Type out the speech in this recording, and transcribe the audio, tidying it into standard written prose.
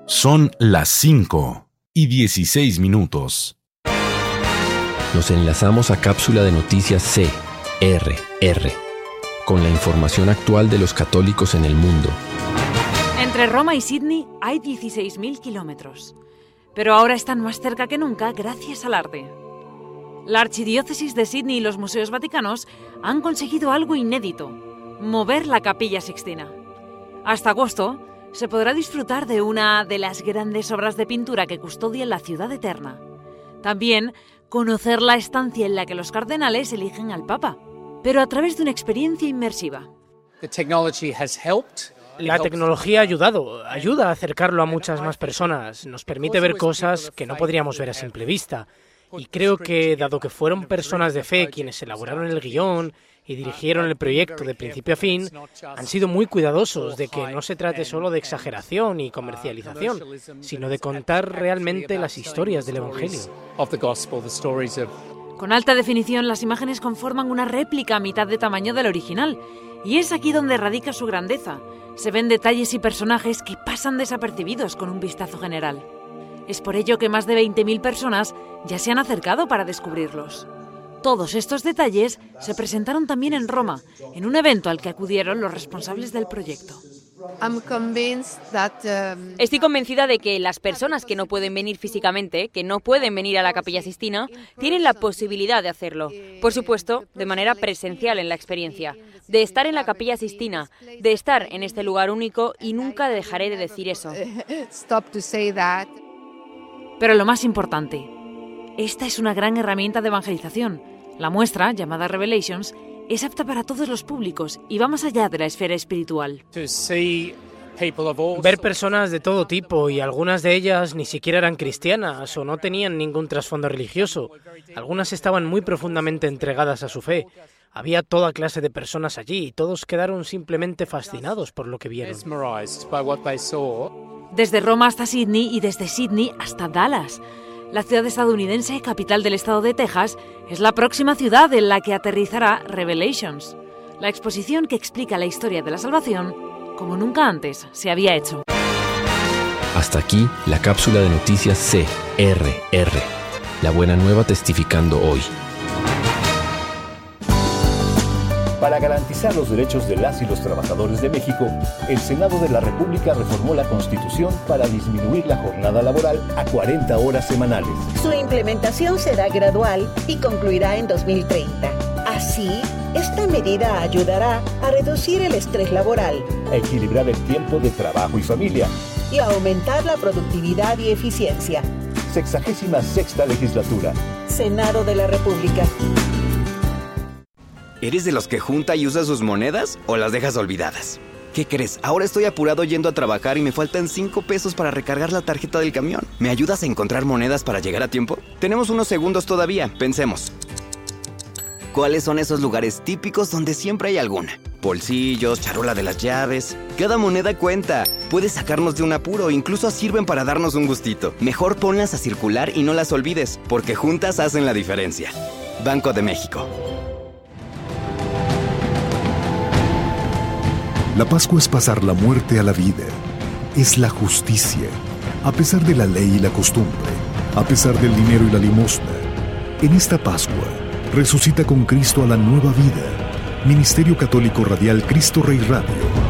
Son las 5:16. Nos enlazamos a Cápsula de Noticias CRR, con la información actual de los católicos en el mundo. Entre Roma y Sídney hay 16.000 kilómetros, pero ahora están más cerca que nunca gracias al arte. La Archidiócesis de Sídney y los museos vaticanos han conseguido algo inédito: mover la Capilla Sixtina. Hasta agosto se podrá disfrutar de una de las grandes obras de pintura que custodian la ciudad eterna. También conocer la estancia en la que los cardenales eligen al Papa, pero a través de una experiencia inmersiva. La tecnología ayuda a acercarlo a muchas más personas, nos permite ver cosas que no podríamos ver a simple vista. Y creo que, dado que fueron personas de fe quienes elaboraron el guión y dirigieron el proyecto de principio a fin, han sido muy cuidadosos de que no se trate solo de exageración y comercialización, sino de contar realmente las historias del Evangelio. Con alta definición, las imágenes conforman una réplica a mitad de tamaño del original, y es aquí donde radica su grandeza. Se ven detalles y personajes que pasan desapercibidos con un vistazo general. Es por ello que más de 20.000 personas ya se han acercado para descubrirlos. Todos estos detalles se presentaron también en Roma, en un evento al que acudieron los responsables del proyecto. Estoy convencida de que las personas que no pueden venir físicamente, que no pueden venir a la Capilla Sixtina, tienen la posibilidad de hacerlo. Por supuesto, de manera presencial en la experiencia, de estar en la Capilla Sixtina, de estar en este lugar único, y nunca dejaré de decir eso. Pero lo más importante, esta es una gran herramienta de evangelización. La muestra, llamada Revelations, es apta para todos los públicos y va más allá de la esfera espiritual. Ver personas de todo tipo, y algunas de ellas ni siquiera eran cristianas o no tenían ningún trasfondo religioso. Algunas estaban muy profundamente entregadas a su fe. Había toda clase de personas allí y todos quedaron simplemente fascinados por lo que vieron. Desde Roma hasta Sídney y desde Sídney hasta Dallas. La ciudad estadounidense, capital del estado de Texas, es la próxima ciudad en la que aterrizará Revelations, la exposición que explica la historia de la salvación como nunca antes se había hecho. Hasta aquí la cápsula de noticias CRR. La buena nueva testificando hoy. Para garantizar los derechos de las y los trabajadores de México, el Senado de la República reformó la Constitución para disminuir la jornada laboral a 40 horas semanales. Su implementación será gradual y concluirá en 2030. Así, esta medida ayudará a reducir el estrés laboral, a equilibrar el tiempo de trabajo y familia y a aumentar la productividad y eficiencia. 66ª legislatura. Senado de la República. ¿Eres de los que junta y usa sus monedas o las dejas olvidadas? ¿Qué crees? Ahora estoy apurado yendo a trabajar y me faltan 5 pesos para recargar la tarjeta del camión. ¿Me ayudas a encontrar monedas para llegar a tiempo? Tenemos unos segundos todavía, pensemos. ¿Cuáles son esos lugares típicos donde siempre hay alguna? Bolsillos, charola de las llaves. Cada moneda cuenta. Puedes sacarnos de un apuro, incluso sirven para darnos un gustito. Mejor ponlas a circular y no las olvides, porque juntas hacen la diferencia. Banco de México. La Pascua es pasar la muerte a la vida. Es la justicia, a pesar de la ley y la costumbre, a pesar del dinero y la limosna. En esta Pascua, resucita con Cristo a la nueva vida. Ministerio Católico Radial Cristo Rey Radio.